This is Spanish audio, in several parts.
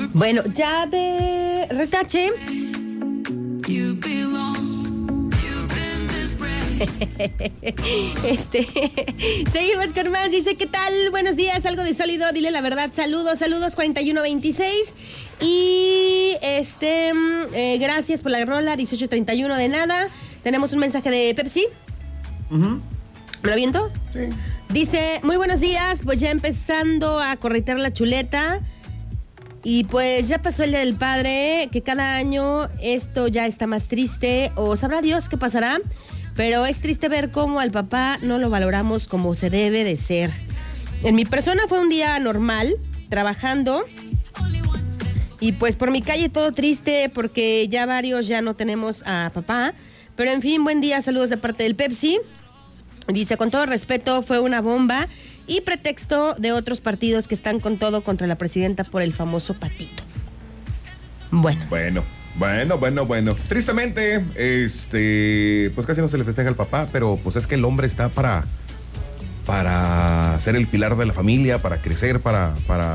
Bueno, ya de retache. Seguimos con más. Dice, ¿qué tal? Buenos días, algo de sólido, dile la verdad. Saludos, 4126. Y gracias por la rola, 1831, de nada. Tenemos un mensaje de Pepsi. ¿Me lo aviento? Sí. Dice, muy buenos días, pues ya empezando a corretear la chuleta. Y pues ya pasó el Día del Padre, que cada año esto ya está más triste, o sabrá Dios qué pasará, pero es triste ver cómo al papá no lo valoramos como se debe de ser. En mi persona fue un día normal, trabajando, y pues por mi calle todo triste, porque ya varios ya no tenemos a papá, pero en fin, buen día, saludos de parte del Pepsi. Dice, con todo respeto, fue una bomba y pretexto de otros partidos que están con todo contra la presidenta por el famoso patito. Bueno. Tristemente, pues casi no se le festeja al papá, pero pues es que el hombre está para ser el pilar de la familia, para crecer, para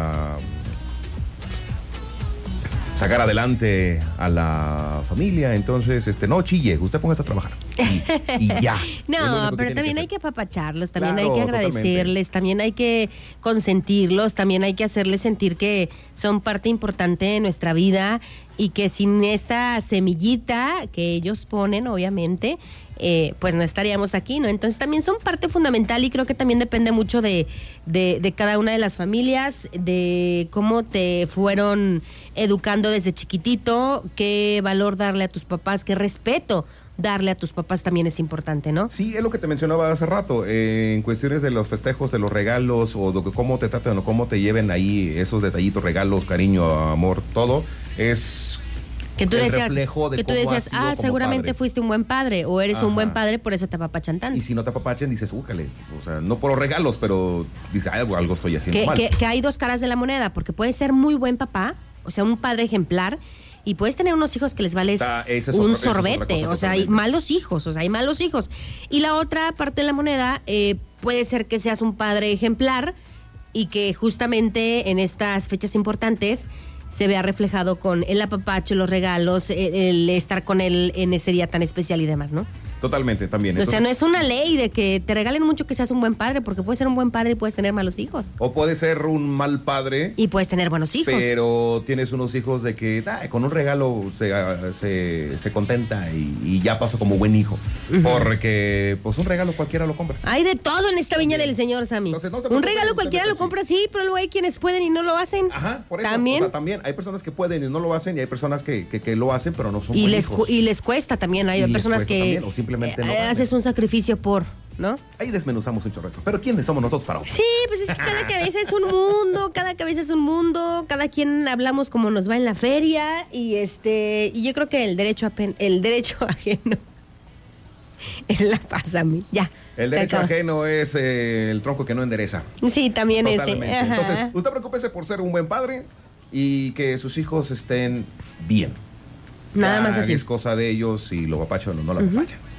sacar adelante a la familia. Entonces, no chille, usted póngase a trabajar y ya. No, pero también hay que apapacharlos, también Claro, hay que agradecerles, también hay que consentirlos, también hay que hacerles sentir que son parte importante de nuestra vida y que sin esa semillita que ellos ponen, obviamente, pues no estaríamos aquí, ¿no? Entonces también son parte fundamental y creo que también depende mucho de cada una de las familias, de cómo te fueron educando desde chiquitito, qué valor darle a tus papás, qué respeto darle a tus papás también es importante, ¿no? Sí, es lo que te mencionaba hace rato, en cuestiones de los festejos, de los regalos, o de cómo te tratan o cómo te lleven ahí esos detallitos, regalos, cariño, amor, todo, es que tú el decías, reflejo de que tú cómo decías, has sido como seguramente padre. fuiste un buen padre, o eres un buen padre, por eso te apapachan tanto. Y si no te apapachan, dices, újale, o sea, no por los regalos, pero dices, algo estoy haciendo mal. Que hay dos caras de la moneda, porque puedes ser muy buen papá, o sea, un padre ejemplar, y puedes tener unos hijos que les vales un sorbete, o sea, hay malos hijos, Y la otra parte de la moneda, puede ser que seas un padre ejemplar y que justamente en estas fechas importantes se vea reflejado con el apapacho, los regalos, el estar con él en ese día tan especial y demás, ¿no? Totalmente, también. Entonces, o sea, no es una ley de que te regalen mucho que seas un buen padre, porque puedes ser un buen padre y puedes tener malos hijos. O puedes ser un mal padre. Y puedes tener buenos hijos. Pero tienes unos hijos de que con un regalo se contenta y ya pasó como buen hijo. Uh-huh. Porque pues un regalo cualquiera lo compra. Hay de todo en esta viña del Señor, Sammy. Entonces, un regalo cualquiera lo compra, sí, pero luego hay quienes pueden y no lo hacen. Ajá, por eso. También. O sea, también hay personas que pueden y no lo hacen, y hay personas que lo hacen, pero no son buenos hijos. Y les cuesta también. Hay personas que también, o simplemente no haces un sacrificio por, ¿no? Ahí desmenuzamos un chorreto. Pero ¿quiénes somos nosotros para? Sí, pues es que cada cabeza es un mundo, cada quien hablamos como nos va en la feria y yo creo que el derecho ajeno es la paz a mí. Ya. El derecho ajeno es el tronco que no endereza. Sí, también totalmente. Entonces, usted preocúpese por ser un buen padre y que sus hijos estén bien. Nada más así. Es cosa de ellos si lo apapachan o no lo apapachan.